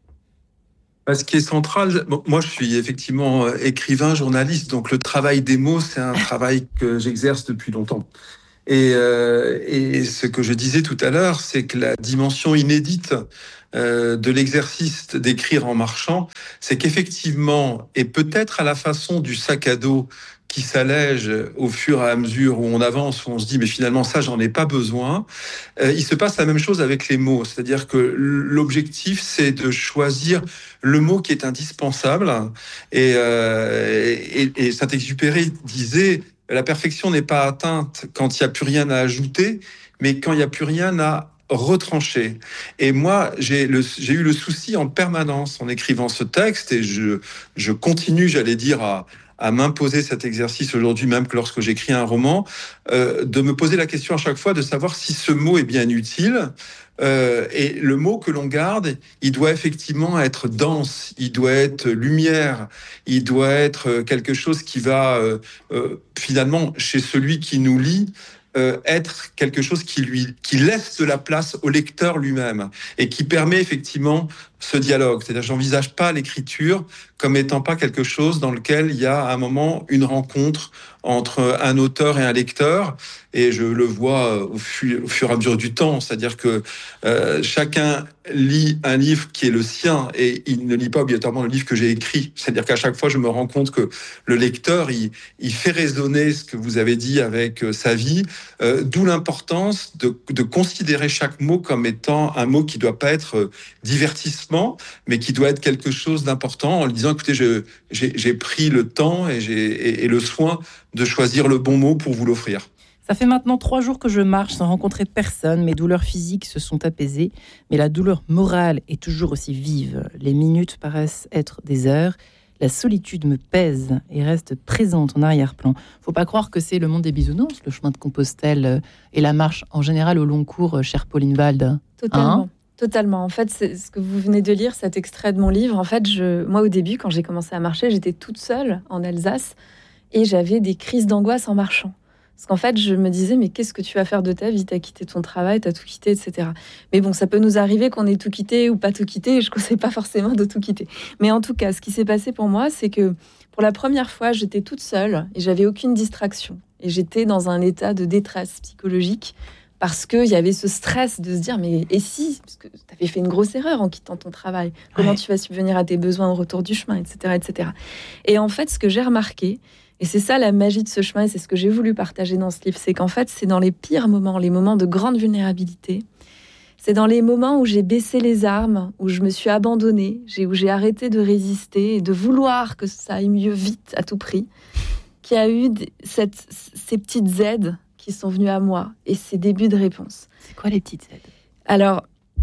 Ce qui est central, bon, moi je suis effectivement écrivain, journaliste, donc le travail des mots, c'est un travail que j'exerce depuis longtemps. Et, euh, et ce que je disais tout à l'heure, c'est que la dimension inédite euh, de l'exercice d'écrire en marchant, c'est qu'effectivement, et peut-être à la façon du sac à dos qui s'allège au fur et à mesure où on avance, où on se dit mais finalement ça j'en ai pas besoin, euh, il se passe la même chose avec les mots, c'est-à-dire que l'objectif c'est de choisir le mot qui est indispensable, et, euh, et, et Saint-Exupéry disait la perfection n'est pas atteinte quand il n'y a plus rien à ajouter, mais quand il n'y a plus rien à retrancher. Et moi, j'ai, le, j'ai eu le souci en permanence en écrivant ce texte, et je, je continue, j'allais dire, à, à m'imposer cet exercice aujourd'hui, même que lorsque j'écris un roman, euh, de me poser la question à chaque fois de savoir si ce mot est bien utile. Euh, et le mot que l'on garde, il doit effectivement être dense, il doit être lumière, il doit être quelque chose qui va euh, euh, finalement, chez celui qui nous lit, euh, être quelque chose qui lui qui laisse de la place au lecteur lui-même et qui permet effectivement ce dialogue. C'est-à-dire, j'envisage pas l'écriture comme étant pas quelque chose dans lequel il y a à un moment une rencontre entre un auteur et un lecteur, et je le vois au fur, au fur et à mesure du temps, c'est-à-dire que euh, chacun lit un livre qui est le sien et il ne lit pas obligatoirement le livre que j'ai écrit. C'est-à-dire qu'à chaque fois, je me rends compte que le lecteur, il, il fait résonner ce que vous avez dit avec sa vie, euh, d'où l'importance de, de considérer chaque mot comme étant un mot qui doit pas être divertissement, mais qui doit être quelque chose d'important, en lui disant, écoutez, je, j'ai, j'ai pris le temps et, j'ai, et, et le soin de choisir le bon mot pour vous l'offrir. Ça fait maintenant trois jours que je marche sans rencontrer personne. Mes douleurs physiques se sont apaisées, mais la douleur morale est toujours aussi vive. Les minutes paraissent être des heures. La solitude me pèse et reste présente en arrière-plan. Faut pas croire que c'est le monde des bisounours, le chemin de Compostelle et la marche en général au long cours, chère Pauline Wald. Totalement. Hein ? Totalement. En fait, c'est ce que vous venez de lire, cet extrait de mon livre. En fait, je, moi, au début, quand j'ai commencé à marcher, j'étais toute seule en Alsace. et j'avais des crises d'angoisse en marchant. Parce qu'en fait, je me disais, mais qu'est-ce que tu vas faire de ta vie ? T'as quitté ton travail, t'as tout quitté, et cetera. Mais bon, ça peut nous arriver qu'on ait tout quitté ou pas tout quitté, et je ne conseille pas forcément de tout quitter. Mais en tout cas, ce qui s'est passé pour moi, c'est que pour la première fois, j'étais toute seule et j'avais aucune distraction. Et j'étais dans un état de détresse psychologique parce qu'il y avait ce stress de se dire, mais et si ? Parce que tu avais fait une grosse erreur en quittant ton travail. Comment ouais. tu vas subvenir à tes besoins au retour du chemin, et cetera, et cetera. Et en fait, ce que j'ai remarqué, et c'est ça la magie de ce chemin, et c'est ce que j'ai voulu partager dans ce livre, c'est qu'en fait, c'est dans les pires moments, les moments de grande vulnérabilité, c'est dans les moments où j'ai baissé les armes, où je me suis abandonnée, où j'ai arrêté de résister et de vouloir que ça aille mieux vite à tout prix, qu'il y a eu cette, ces petites aides qui sont venues à moi et ces débuts de réponse. C'est quoi les petites aides ? Alors,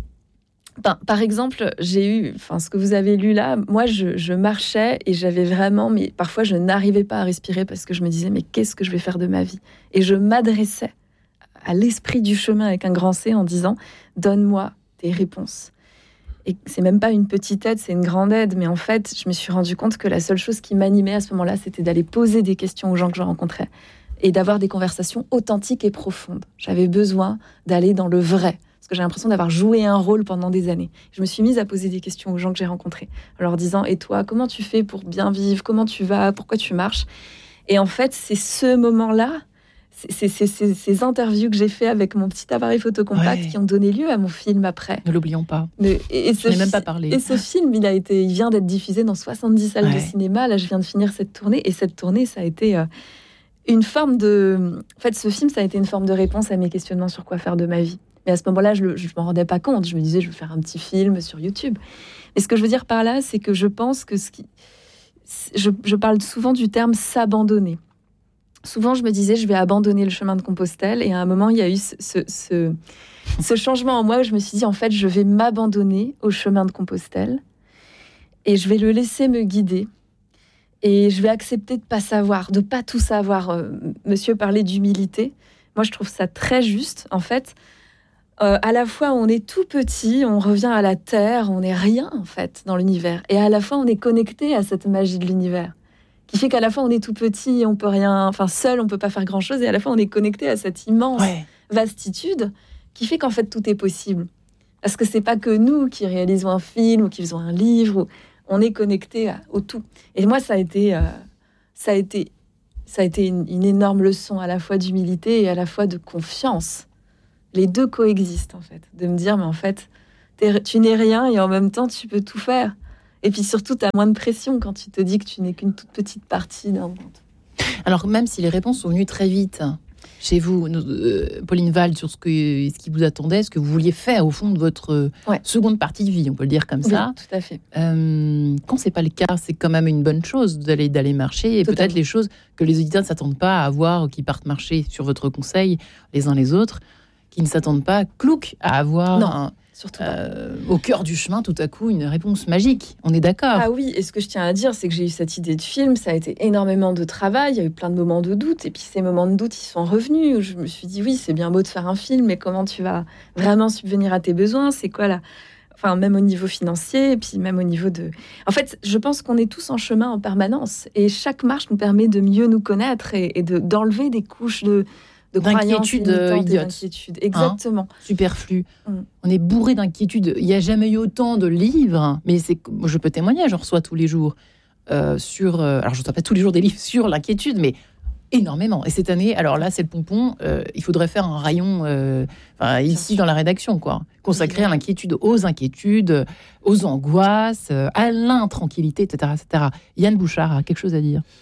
ben, par exemple, j'ai eu, enfin, ce que vous avez lu là, moi, je, je marchais et j'avais vraiment, mais parfois, je n'arrivais pas à respirer parce que je me disais, mais qu'est-ce que je vais faire de ma vie ? Et je m'adressais à l'esprit du chemin avec un grand C en disant, donne-moi des réponses. Et c'est même pas une petite aide, c'est une grande aide. Mais en fait, je me suis rendu compte que la seule chose qui m'animait à ce moment-là, c'était d'aller poser des questions aux gens que je rencontrais et d'avoir des conversations authentiques et profondes. J'avais besoin d'aller dans le vrai. Parce que j'ai l'impression d'avoir joué un rôle pendant des années. Je me suis mise à poser des questions aux gens que j'ai rencontrés, en leur disant « Et toi, comment tu fais pour bien vivre ? Comment tu vas ? Pourquoi tu marches ?» Et en fait, c'est ce moment-là, c'est, c'est, c'est ces interviews que j'ai fait avec mon petit appareil photo compact ouais. qui ont donné lieu à mon film après. Ne l'oublions pas. Mais, et, et je n'ai même pas parlé. Et ce film, il, a été, il vient d'être diffusé dans soixante-dix salles ouais. de cinéma. Là, je viens de finir cette tournée. Et cette tournée, ça a été euh, une forme de... En fait, ce film, ça a été une forme de réponse à mes questionnements sur quoi faire de ma vie. Mais à ce moment-là, je ne m'en rendais pas compte. Je me disais, je vais faire un petit film sur YouTube. Mais ce que je veux dire par là, c'est que je pense que ce qui... Je, je parle souvent du terme « s'abandonner ». Souvent, je me disais, je vais abandonner le chemin de Compostelle. Et à un moment, il y a eu ce, ce, ce, ce changement en moi où je me suis dit, en fait, je vais m'abandonner au chemin de Compostelle et je vais le laisser me guider. Et je vais accepter de ne pas savoir, de ne pas tout savoir. Euh, monsieur parlait d'humilité. Moi, je trouve ça très juste. En fait, euh, à la fois, on est tout petit, on revient à la terre, on n'est rien, en fait, dans l'univers. Et à la fois, on est connecté à cette magie de l'univers, qui fait qu'à la fois on est tout petit, on peut rien, enfin seul on peut pas faire grand chose, et à la fois on est connecté à cette immense ouais. vastitude qui fait qu'en fait tout est possible. Parce que c'est pas que nous qui réalisons un film ou qui faisons un livre, ou on est connecté à, au tout. Et moi ça a été, euh, ça a été, ça a été une, une énorme leçon à la fois d'humilité et à la fois de confiance. Les deux coexistent en fait. De me dire mais en fait tu n'es rien et en même temps tu peux tout faire. Et puis surtout, tu as moins de pression quand tu te dis que tu n'es qu'une toute petite partie d'un monde. Alors, même si les réponses sont venues très vite chez vous, euh, Pauline Wald, sur ce, que, ce qui vous attendait, ce que vous vouliez faire au fond de votre ouais. seconde partie de vie, on peut le dire comme ça. Oui, tout à fait. Euh, quand ce n'est pas le cas, c'est quand même une bonne chose d'aller, d'aller marcher. Et Totalement. Peut-être les choses que les auditeurs ne s'attendent pas à voir, qui partent marcher sur votre conseil, les uns les autres, qui ne s'attendent pas, clouc, à avoir... Non. Un, Euh, au cœur du chemin, tout à coup, une réponse magique. On est d'accord. Ah oui, et ce que je tiens à dire, c'est que j'ai eu cette idée de film, ça a été énormément de travail, il y a eu plein de moments de doute, et puis ces moments de doute, ils sont revenus, où je me suis dit, oui, c'est bien beau de faire un film, mais comment tu vas vraiment subvenir à tes besoins ? C'est quoi là ? Enfin, même au niveau financier, et puis même au niveau de... En fait, je pense qu'on est tous en chemin en permanence, et chaque marche nous permet de mieux nous connaître et, et de, d'enlever des couches de... de d'inquiétude idiote. D'inquiétude. Exactement. Hein, superflu. Mm. On est bourré d'inquiétude. Il n'y a jamais eu autant de livres, mais c'est, je peux témoigner, j'en reçois tous les jours. Euh, sur, euh, alors, je ne reçois pas tous les jours des livres sur l'inquiétude, mais énormément. Et cette année, alors là, c'est le pompon, euh, il faudrait faire un rayon euh, ici dans la rédaction, quoi, consacré à l'inquiétude, aux inquiétudes, aux angoisses, à l'intranquillité, et cetera, et cetera. Yann Bouchard a quelque chose à dire.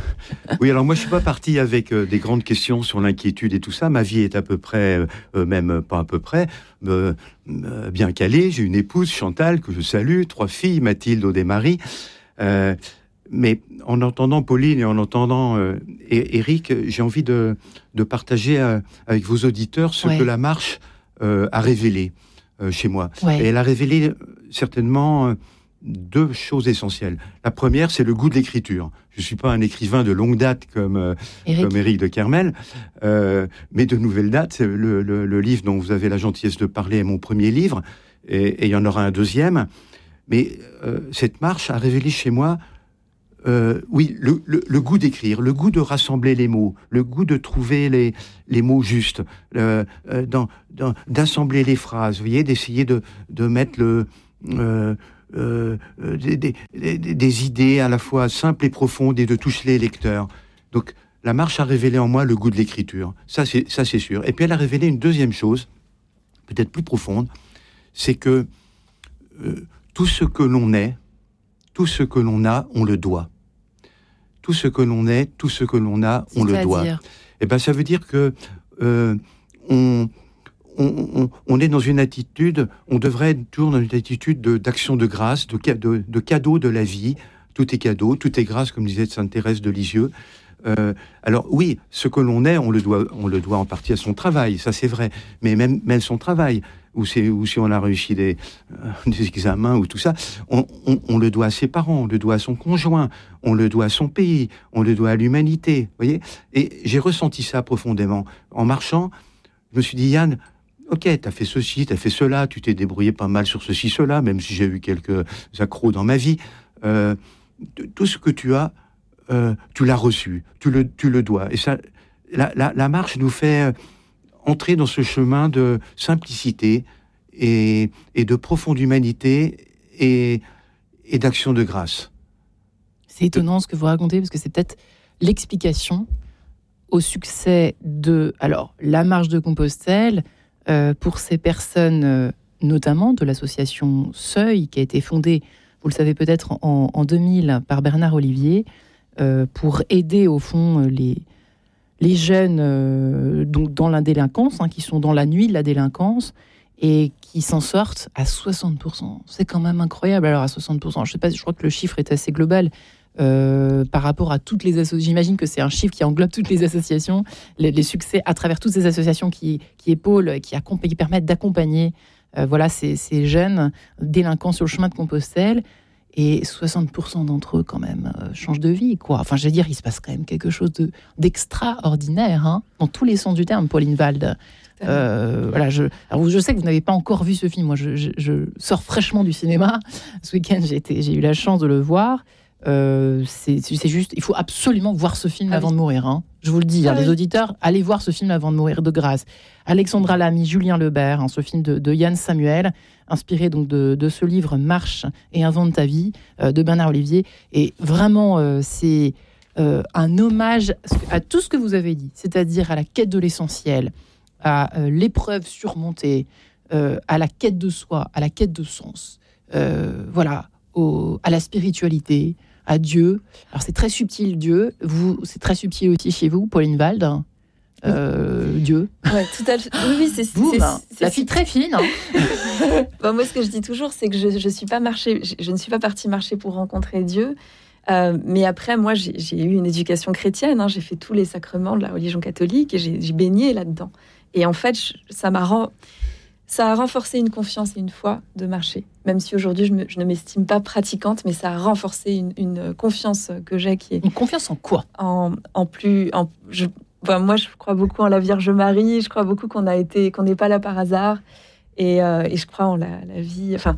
Oui, alors moi, je ne suis pas parti avec euh, des grandes questions sur l'inquiétude et tout ça. Ma vie est à peu près, euh, même pas à peu près, euh, euh, bien calée. J'ai une épouse, Chantal, que je salue, trois filles, Mathilde, Aude et Marie. Euh, mais en entendant Pauline et en entendant euh, Éric, j'ai envie de, de partager euh, avec vos auditeurs ce ouais. que la marche euh, a révélé euh, chez moi. Ouais. Et elle a révélé euh, certainement euh, deux choses essentielles. La première, c'est le goût de l'écriture. Je ne suis pas un écrivain de longue date comme, euh, comme Éric de Kermel, euh, mais de nouvelle date. C'est le, le, le livre dont vous avez la gentillesse de parler est mon premier livre, et, et il y en aura un deuxième. Mais euh, cette marche a révélé chez moi euh, oui, le, le, le goût d'écrire, le goût de rassembler les mots, le goût de trouver les, les mots justes, euh, euh, dans, dans, d'assembler les phrases, vous voyez, d'essayer de, de mettre le, euh, euh, des, des, des, des idées à la fois simples et profondes et de toucher les lecteurs. Donc, la marche a révélé en moi le goût de l'écriture, ça c'est, ça c'est sûr. Et puis elle a révélé une deuxième chose, peut-être plus profonde, c'est que euh, tout ce que l'on est, tout ce que l'on a, on le doit. Tout ce que l'on est, tout ce que l'on a, on le doit. Et ben, ça veut dire que euh, on, on, on, on est dans une attitude, on devrait être toujours dans une attitude de, d'action de grâce, de, de, de cadeau de la vie. Tout est cadeau, tout est grâce, comme disait Sainte Thérèse de Lisieux. Euh, alors oui, ce que l'on est, on le doit, on le doit en partie à son travail, ça c'est vrai. Mais même, même son travail, ou, c'est, ou si on a réussi des, euh, des examens ou tout ça, on, on, on le doit à ses parents, on le doit à son conjoint, on le doit à son pays, on le doit à l'humanité. Vous voyez ? Et j'ai ressenti ça profondément en marchant. Je me suis dit, Yann, ok, t'as fait ceci, t'as fait cela, tu t'es débrouillé pas mal sur ceci, cela, même si j'ai eu quelques accros dans ma vie. Euh, tout ce que tu as. Euh, tu l'as reçu, tu le, tu le dois. Et ça, la, la, la marche nous fait entrer dans ce chemin de simplicité et, et de profonde humanité et, et d'action de grâce. C'est étonnant ce que vous racontez, parce que c'est peut-être l'explication au succès de alors, la marche de Compostelle euh, pour ces personnes, euh, notamment de l'association Seuil, qui a été fondée, vous le savez peut-être, en, en deux mille par Bernard Olivier, Euh, pour aider au fond les, les jeunes euh, donc dans la délinquance, hein, qui sont dans la nuit de la délinquance et qui s'en sortent à soixante pour cent. C'est quand même incroyable. Alors à soixante pour cent, je sais pas, je crois que le chiffre est assez global euh, par rapport à toutes les associations. J'imagine que c'est un chiffre qui englobe toutes les associations, les, les succès à travers toutes ces associations qui, qui épaulent, qui, qui permettent d'accompagner euh, voilà, ces, ces jeunes délinquants sur le chemin de Compostelle. Et soixante pour cent d'entre eux, quand même, euh, changent de vie, quoi. Enfin, je veux dire, il se passe quand même quelque chose de, d'extraordinaire, hein, dans tous les sens du terme, Pauline Wald. Euh, voilà, je, alors, je sais que vous n'avez pas encore vu ce film. Moi, je, je, je sors fraîchement du cinéma. Ce week-end, j'ai, été, j'ai eu la chance de le voir. Euh, c'est, c'est juste, il faut absolument voir ce film ah avant oui. de mourir. Hein. Je vous le dis, ah hein, oui. les auditeurs, allez voir ce film avant de mourir, de grâce. Alexandra Lamy, Julien Lebert, hein, ce film de, de Yann Samuel, inspiré donc de, de ce livre Marche et invente ta vie euh, de Bernard Olivier. Et vraiment, euh, c'est euh, un hommage à tout ce que vous avez dit, c'est-à-dire à la quête de l'essentiel, à euh, l'épreuve surmontée, euh, à la quête de soi, à la quête de sens, euh, voilà, au, à la spiritualité, à Dieu. Alors c'est très subtil, Dieu. Vous, c'est très subtil aussi chez vous, Pauline Wald. Euh, oui. Dieu. Ouais, tout à fait. Oui, oui, c'est, Boum, c'est, c'est, c'est la fille très fine. Hein. Bon, moi, ce que je dis toujours, c'est que je, je suis pas marché, je, je ne suis pas partie marcher pour rencontrer Dieu. Euh, mais après, moi, j'ai, j'ai eu une éducation chrétienne. Hein, j'ai fait tous les sacrements de la religion catholique et j'ai, j'ai baigné là-dedans. Et en fait, je, ça m'a rend, ça a renforcé une confiance et une foi de marcher. Même si aujourd'hui, je, me, je ne m'estime pas pratiquante, mais ça a renforcé une, une confiance que j'ai qui est... Une confiance en quoi ? En, en plus... En, je, enfin, moi, je crois beaucoup en la Vierge Marie. Je crois beaucoup qu'on a été, qu'on n'est pas là par hasard. Et, euh, et je crois en la, la vie... Enfin,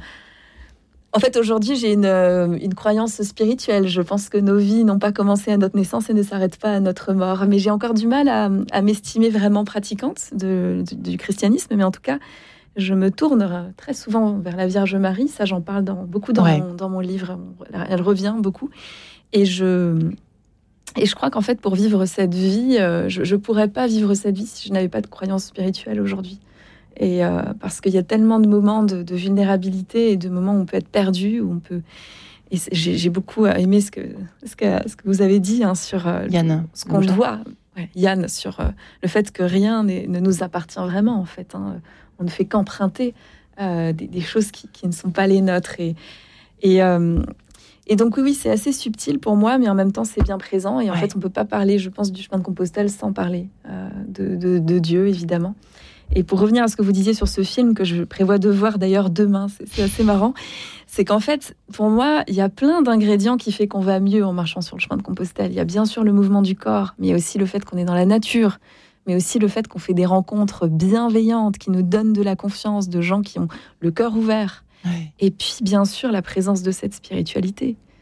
en fait, aujourd'hui, j'ai une, une croyance spirituelle. Je pense que nos vies n'ont pas commencé à notre naissance et ne s'arrêtent pas à notre mort. Mais j'ai encore du mal à, à m'estimer vraiment pratiquante de, du, du christianisme. Mais en tout cas, je me tourne très souvent vers la Vierge Marie. Ça, j'en parle dans, beaucoup dans, ouais. mon, dans mon livre. Elle revient beaucoup. Et je, et je crois qu'en fait, pour vivre cette vie, je ne pourrais pas vivre cette vie si je n'avais pas de croyance spirituelle aujourd'hui. Et euh, parce qu'il y a tellement de moments de, de vulnérabilité et de moments où on peut être perdu, où on peut. Et j'ai, j'ai beaucoup aimé ce que, ce que, ce que vous avez dit hein, sur euh, Yann, ce qu'on doit, ouais, Yann, sur euh, le fait que rien ne nous appartient vraiment en fait. Hein. On ne fait qu'emprunter euh, des, des choses qui, qui ne sont pas les nôtres. Et, et, euh, et donc oui, oui, c'est assez subtil pour moi, mais en même temps c'est bien présent. Et en ouais. fait, on peut pas parler, je pense, du chemin de Compostelle sans parler euh, de, de, de Dieu, évidemment. Et pour revenir à ce que vous disiez sur ce film, que je prévois de voir d'ailleurs demain, c'est, c'est assez marrant, c'est qu'en fait, pour moi, il y a plein d'ingrédients qui font qu'on va mieux en marchant sur le chemin de Compostelle. Il y a bien sûr le mouvement du corps, mais il y a aussi le fait qu'on est dans la nature, mais aussi le fait qu'on fait des rencontres bienveillantes, qui nous donnent de la confiance, de gens qui ont le cœur ouvert. Ouais. Et puis, bien sûr, la présence de cette spiritualité,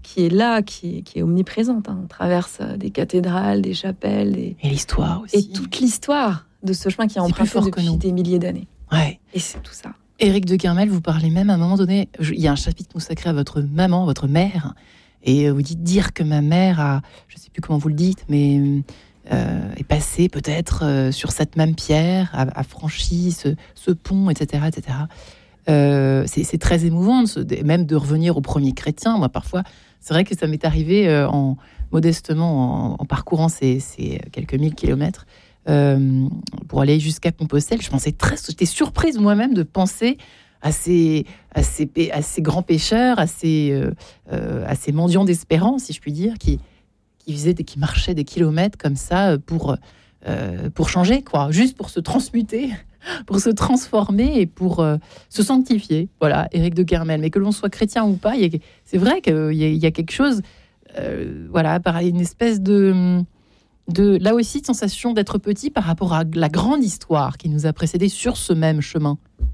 qui est là, qui est, qui est omniprésente. Hein. On traverse des cathédrales, des chapelles. Des... Et l'histoire aussi. Et toute l'histoire de ce chemin qui est emprunté depuis des milliers d'années. Ouais. Et c'est tout ça. Éric de Guermel, vous parlez même à un moment donné, je, il y a un chapitre consacré à votre maman, votre mère, et vous dites dire que ma mère a, je ne sais plus comment vous le dites, mais euh, est passée peut-être euh, sur cette même pierre, a, a franchi ce, ce pont, et cetera, et cetera. Euh, c'est, c'est très émouvant, de, même de revenir aux premiers chrétiens. Moi, parfois, c'est vrai que ça m'est arrivé euh, en, modestement en, en parcourant ces, ces quelques mille kilomètres. Euh, pour aller jusqu'à Compostelle, je pensais très, j'étais surprise moi-même de penser à ces, à ces, à ces grands pêcheurs, à ces, euh, euh, à ces mendiants d'espérance, si je puis dire, qui, qui faisaient, des, qui marchaient des kilomètres comme ça pour, euh, pour changer, quoi, juste pour se transmuter, pour se transformer et pour euh, se sanctifier. Voilà, Éric de Guermel. Mais que l'on soit chrétien ou pas, il y a, c'est vrai qu'il y a, il y a quelque chose, euh, voilà, pareil, une espèce de de, là aussi, de sensation d'être petit par rapport à la grande histoire qui nous a précédés sur ce même chemin, non ?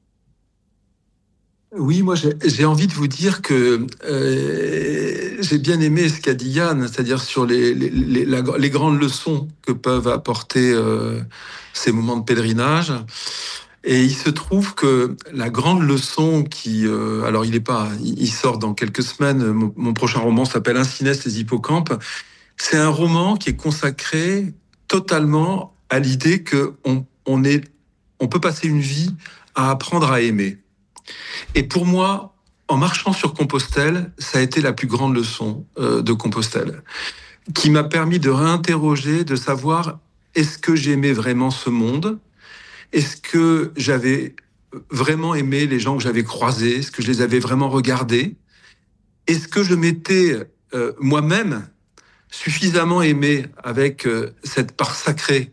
Oui, moi j'ai, j'ai envie de vous dire que euh, j'ai bien aimé ce qu'a dit Yann, c'est-à-dire sur les, les, les, la, les grandes leçons que peuvent apporter euh, ces moments de pèlerinage. Et il se trouve que la grande leçon qui... Euh, alors il est pas, il sort dans quelques semaines, mon, mon prochain roman s'appelle Incinès, les hippocampes. C'est un roman qui est consacré totalement à l'idée qu'on on est, on peut passer une vie à apprendre à aimer. Et pour moi, en marchant sur Compostelle, ça a été la plus grande leçon euh, de Compostelle, qui m'a permis de réinterroger, de savoir est-ce que j'aimais vraiment ce monde ? Est-ce que j'avais vraiment aimé les gens que j'avais croisés ? Est-ce que je les avais vraiment regardés ? Est-ce que je m'étais euh, moi-même suffisamment aimé avec euh, cette part sacrée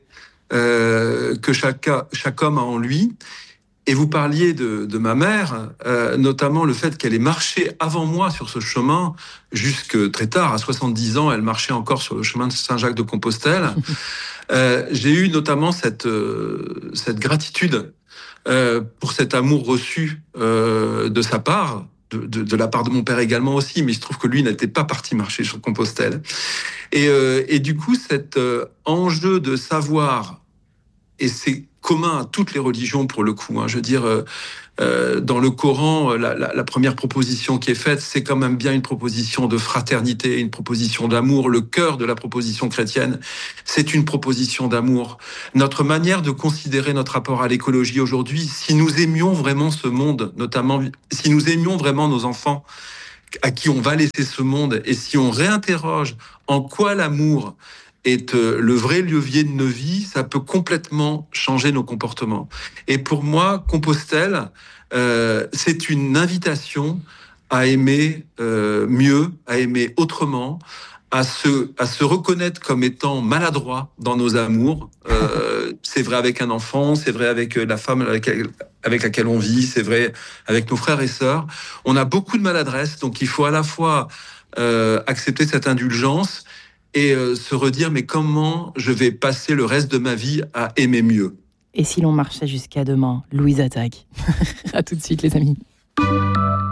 euh, que chaque, chaque homme a en lui. Et vous parliez de, de ma mère, euh, notamment le fait qu'elle ait marché avant moi sur ce chemin, jusque très tard, à soixante-dix ans, elle marchait encore sur le chemin de Saint-Jacques de Compostelle. Euh, j'ai eu notamment cette, euh, cette gratitude euh, pour cet amour reçu euh, de sa part, De, de, de la part de mon père également aussi, mais il se trouve que lui n'était pas parti marcher sur Compostelle. Et, euh, et du coup, cet euh, enjeu de savoir, et c'est commun à toutes les religions pour le coup, hein, je veux dire, euh, euh, dans le Coran, la, la, la première proposition qui est faite, c'est quand même bien une proposition de fraternité, une proposition d'amour. Le cœur de la proposition chrétienne, c'est une proposition d'amour. Notre manière de considérer notre rapport à l'écologie aujourd'hui, si nous aimions vraiment ce monde, notamment si nous aimions vraiment nos enfants, à qui on va laisser ce monde, et si on réinterroge en quoi l'amour est le vrai levier de nos vies, ça peut complètement changer nos comportements. Et pour moi, Compostelle, euh, c'est une invitation à aimer euh, mieux, à aimer autrement, à se, à se reconnaître comme étant maladroit dans nos amours. Euh, c'est vrai avec un enfant, c'est vrai avec la femme avec, avec laquelle on vit, c'est vrai avec nos frères et sœurs. On a beaucoup de maladresse, donc il faut à la fois euh, accepter cette indulgence et euh, se redire, mais comment je vais passer le reste de ma vie à aimer mieux ? Et si l'on marchait jusqu'à demain ? Louise attaque. À tout de suite, les amis.